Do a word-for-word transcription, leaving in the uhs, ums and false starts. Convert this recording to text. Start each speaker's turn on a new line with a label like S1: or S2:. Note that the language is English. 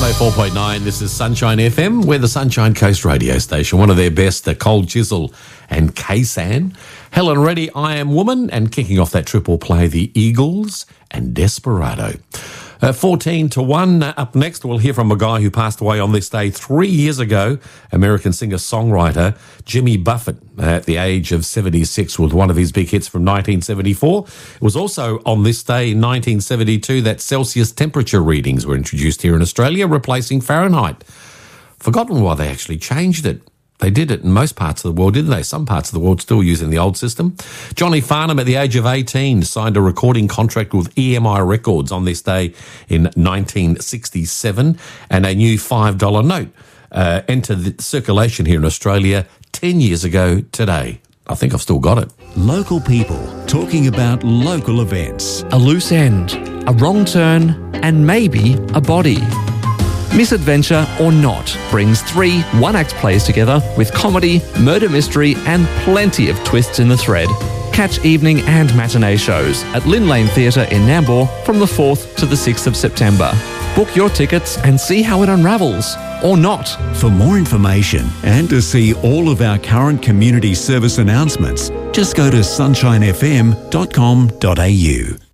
S1: oh four point nine, this is Sunshine F M. We're the Sunshine Coast radio station, one of their best, the Cold Chisel and K-San. Helen Reddy, I Am Woman, and kicking off that triple play, the Eagles and Desperado. Uh, fourteen to one. Uh, up next, we'll hear from a guy who passed away on this day three years ago, American singer-songwriter Jimmy Buffett, uh, at the age of seventy-six, with one of his big hits from nineteen seventy-four. It was also on this day in nineteen seventy-two that Celsius temperature readings were introduced here in Australia, replacing Fahrenheit. Forgotten why they actually changed it. They did it in most parts of the world, didn't they? Some parts of the world still using the old system. Johnny Farnham, at the age of eighteen, signed a recording contract with E M I Records on this day in nineteen sixty-seven, and a new five dollar note uh, entered the circulation here in Australia ten years ago today. I think I've still got it.
S2: Local people talking about local events.
S3: A loose end, a wrong turn, and maybe a body. Misadventure or Not brings three one-act plays together with comedy, murder mystery, and plenty of twists in the thread. Catch evening and matinee shows at Lynn Lane Theatre in Nambour from the fourth to the sixth of September. Book your tickets and see how it unravels. Or not.
S2: For more information and to see all of our current community service announcements, just go to sunshine f m dot com dot a u.